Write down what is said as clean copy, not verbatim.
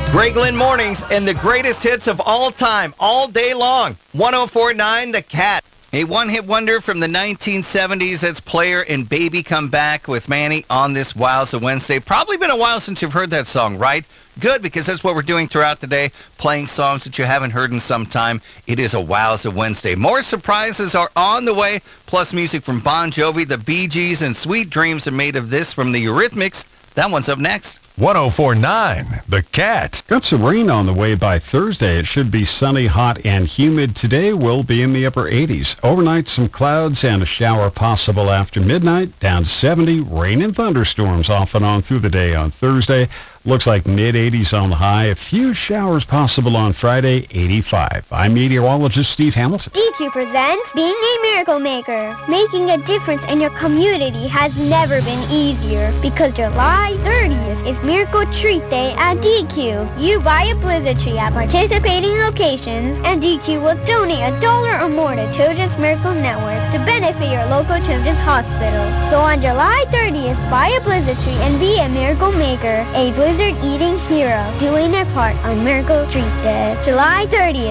Greg Lynn Mornings and the greatest hits of all time, all day long. 104.9 The Cat. A one-hit wonder from the 1970s. That's Player and Baby Come Back with Manny on this Wowza Wednesday. Probably been a while since you've heard that song, right? Good, because that's what we're doing throughout the day, playing songs that you haven't heard in some time. It is a Wowza Wednesday. More surprises are on the way, plus music from Bon Jovi, the Bee Gees, and Sweet Dreams are made of this from the Eurythmics. That one's up next. 104.9 The Cat. Got some rain on the way by Thursday. It should be sunny, hot, and humid. Today will be in the upper 80s. Overnight, some clouds and a shower possible after midnight. Down 70. Rain and thunderstorms off and on through the day on Thursday. Looks like mid-80s on the high. A few showers possible on Friday, 85. I'm meteorologist Steve Hamilton. DQ presents Being a Miracle Maker. Making a difference in your community has never been easier because July 30th is Miracle Treat Day at DQ. You buy a Blizzard tree at participating locations and DQ will donate $1 or more to Children's Miracle Network to benefit your local children's hospital. So on July 30th, buy a Blizzard tree and be a Miracle Maker. A Blizzard eating hero doing their part on Miracle Treat Day. July 30th.